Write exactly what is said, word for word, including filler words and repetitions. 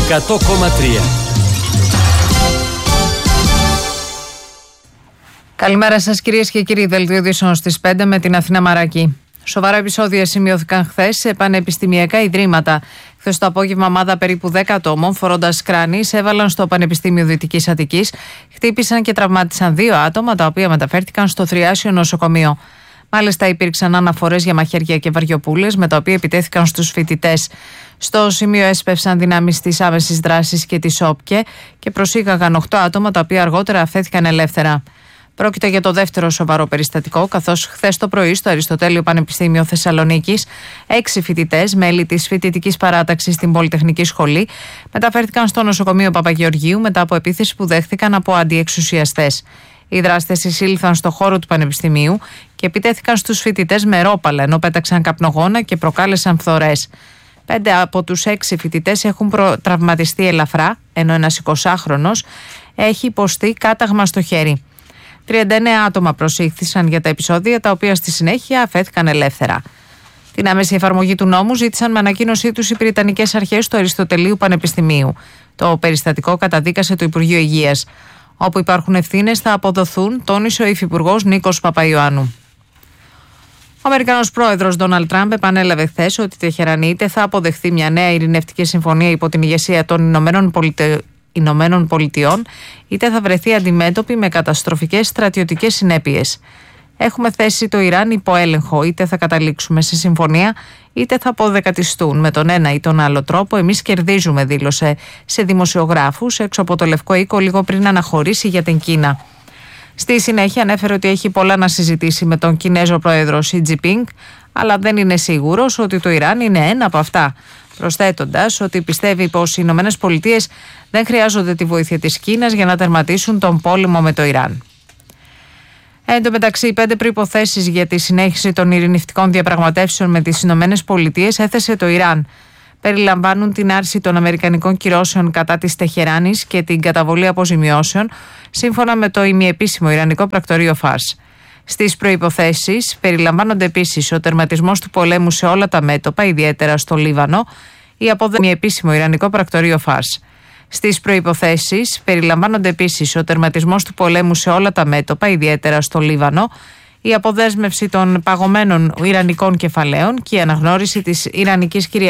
εκατό κόμμα τρία. Καλημέρα σας κυρίες και κύριοι. Δελτίο ειδήσεων στις πέντε με την Αθηνά Μαράκη. Σοβαρά επεισόδια σημειώθηκαν χθες σε πανεπιστημιακά ιδρύματα. Χθες το απόγευμα, ομάδα περίπου δέκα ατόμων, φορώντας κράνη, έβαλαν στο Πανεπιστήμιο Δυτικής Αττικής, χτύπησαν και τραυμάτισαν δύο άτομα, τα οποία μεταφέρθηκαν στο Θριάσιο νοσοκομείο. Μάλιστα, υπήρξαν αναφορές για μαχαίρια και βαριοπούλες, με τα οποία επιτέθηκαν στους φοιτητές. Στο σημείο έσπευσαν δυνάμεις της άμεσης δράσης και της ΟΠΚΕ και προσήγαγαν οκτώ άτομα, τα οποία αργότερα αφέθηκαν ελεύθερα. Πρόκειται για το δεύτερο σοβαρό περιστατικό, καθώς χθες το πρωί στο Αριστοτέλειο Πανεπιστήμιο Θεσσαλονίκης, έξι φοιτητές, μέλη της φοιτητικής παράταξης στην Πολυτεχνική Σχολή, μεταφέρθηκαν στο νοσοκομείο Παπαγεωργίου μετά από επίθεση που δέχθηκαν από αντιεξουσιαστές. Οι δράστες εισήλθαν στο χώρο του Πανεπιστημίου και επιτέθηκαν στους φοιτητές με ρόπαλα, ενώ πέταξαν καπνογόνα και προκάλεσαν φθορές. Πέντε από τους έξι φοιτητές έχουν προ... τραυματιστεί ελαφρά, ενώ ένας εικοσάχρονος έχει υποστεί κάταγμα στο χέρι. τριάντα εννέα άτομα προσήχθησαν για τα επεισόδια, τα οποία στη συνέχεια αφέθηκαν ελεύθερα. Την άμεση εφαρμογή του νόμου ζήτησαν με ανακοίνωσή τους οι Βρετανικές Αρχές του Αριστοτελείου Πανεπιστημίου. Το περιστατικό καταδίκασε το Υπουργείο Υγείας. Όπου υπάρχουν ευθύνες θα αποδοθούν, τόνισε ο Υφυπουργός Νίκος Παπαϊωάννου. Ο Αμερικανός πρόεδρος Ντόναλντ Τραμπ επανέλαβε χθες ότι η Τεχερανή είτε θα αποδεχθεί μια νέα ειρηνευτική συμφωνία υπό την ηγεσία των Ηνωμένων Πολιτειών. Ηνωμένων Πολιτειών, είτε θα βρεθεί αντιμέτωπη με καταστροφικές στρατιωτικές συνέπειες. Έχουμε θέσει το Ιράν υπό έλεγχο, είτε θα καταλήξουμε σε συμφωνία, είτε θα αποδεκατιστούν. Με τον ένα ή τον άλλο τρόπο, εμείς κερδίζουμε, δήλωσε σε δημοσιογράφους έξω από το Λευκό Οίκο λίγο πριν αναχωρήσει για την Κίνα. Στη συνέχεια ανέφερε ότι έχει πολλά να συζητήσει με τον Κινέζο πρόεδρο Σι Τζινπίνγκ, αλλά δεν είναι σίγουρος ότι το Ιράν είναι ένα από αυτά. Προσθέτοντας ότι πιστεύει πως οι Ηνωμένες Πολιτείες δεν χρειάζονται τη βοήθεια της Κίνας για να τερματίσουν τον πόλεμο με το Ιράν. Εν τω μεταξύ, οι πέντε προϋποθέσεις για τη συνέχιση των ειρηνευτικών διαπραγματεύσεων με τις Ηνωμένες Πολιτείες έθεσε το Ιράν. Περιλαμβάνουν την άρση των αμερικανικών κυρώσεων κατά της Τεχεράνης και την καταβολή αποζημιώσεων, σύμφωνα με το ημιεπίσημο Ιρανικό πρακτορείο Φάρς. Στις προϋποθέσεις περιλαμβάνονται επίσης ο τερματισμός του πολέμου σε όλα τα μέτωπα, ιδιαίτερα στο Λίβανο, η αποδοχή επίσημο Ιρανικό πρακτορείο Φάρς. Στις προϋποθέσεις περιλαμβάνονται επίσης ο τερματισμός του πολέμου σε όλα τα μέτωπα, ιδιαίτερα στο Λίβανο, η αποδέσμευση των παγωμένων Ιρανικών κεφαλαίων και η αναγνώριση της Ιρανικής κυριαρχίας